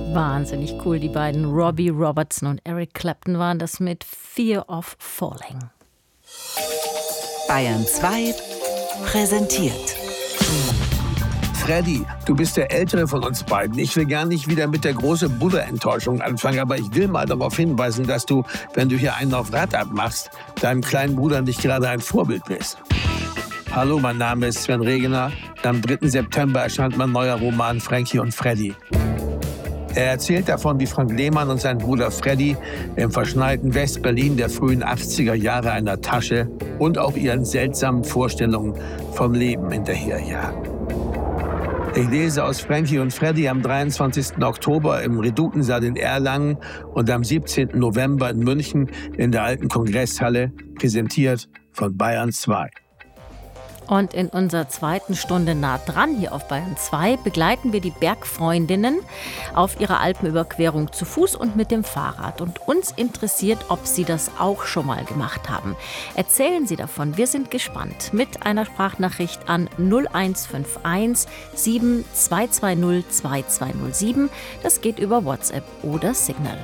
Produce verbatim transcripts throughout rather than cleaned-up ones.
Wahnsinnig cool, die beiden Robbie Robertson und Eric Clapton waren das mit Fear of Falling. Bayern zwei präsentiert. Freddy, du bist der Ältere von uns beiden. Ich will gar nicht wieder mit der großen Bruderenttäuschung anfangen, aber ich will mal darauf hinweisen, dass du, wenn du hier einen auf Rad abmachst, deinem kleinen Bruder nicht gerade ein Vorbild bist. Hallo, mein Name ist Sven Regener. Am dritten September erscheint mein neuer Roman Frankie und Freddy. Er erzählt davon, wie Frank Lehmann und sein Bruder Freddy im verschneiten West-Berlin der frühen achtziger Jahre einer Tasche und auch ihren seltsamen Vorstellungen vom Leben hinterherjagen. Ich lese aus Frankie und Freddy am dreiundzwanzigsten Oktober im Redutensaal in Erlangen und am siebzehnten November in München in der alten Kongresshalle, präsentiert von Bayern zwei. Und in unserer zweiten Stunde nah dran hier auf Bayern zwei begleiten wir die Bergfreundinnen auf ihrer Alpenüberquerung zu Fuß und mit dem Fahrrad. Und uns interessiert, ob Sie das auch schon mal gemacht haben. Erzählen Sie davon, wir sind gespannt. Mit einer Sprachnachricht an null eins fünf eins sieben zwei zwei null zwei zwei null sieben. Das geht über WhatsApp oder Signal.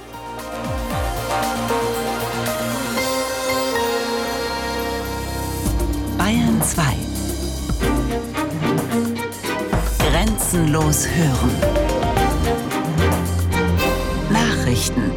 Bayern zwei. Grenzenlos hören. Nachrichten.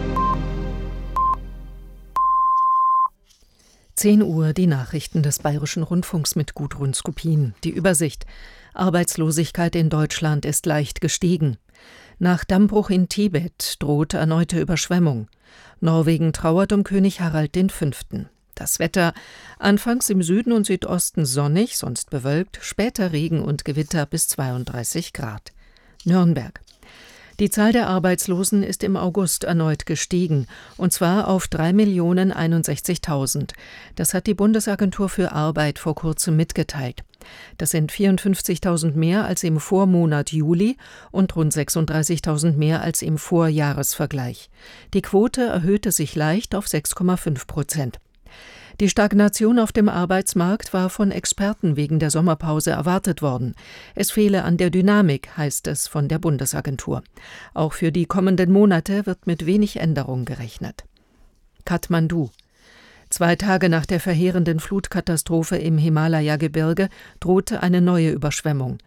zehn Uhr, die Nachrichten des Bayerischen Rundfunks mit Gudrun Skopin. Die Übersicht. Arbeitslosigkeit in Deutschland ist leicht gestiegen. Nach Dammbruch in Tibet droht erneute Überschwemmung. Norwegen trauert um König Harald der Fünfte. Das Wetter: anfangs im Süden und Südosten sonnig, sonst bewölkt, später Regen und Gewitter bis zweiunddreißig Grad. Nürnberg. Die Zahl der Arbeitslosen ist im August erneut gestiegen, und zwar auf drei Millionen einundsechzigtausend. Das hat die Bundesagentur für Arbeit vor kurzem mitgeteilt. Das sind vierundfünfzigtausend mehr als im Vormonat Juli und rund sechsunddreißigtausend mehr als im Vorjahresvergleich. Die Quote erhöhte sich leicht auf sechs Komma fünf Prozent. Die Stagnation auf dem Arbeitsmarkt war von Experten wegen der Sommerpause erwartet worden. Es fehle an der Dynamik, heißt es von der Bundesagentur. Auch für die kommenden Monate wird mit wenig Änderung gerechnet. Kathmandu. Zwei Tage nach der verheerenden Flutkatastrophe im Himalaya-Gebirge drohte eine neue Überschwemmung.